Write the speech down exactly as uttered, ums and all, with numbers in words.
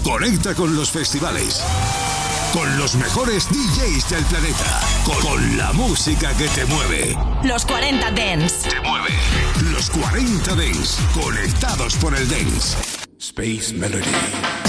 Conecta con los festivales, con los mejores D Js del planeta, con, con la música que te mueve. Los cuarenta Dance. Te mueve. Los cuarenta Dance, conectados por el Dance. Space Melody.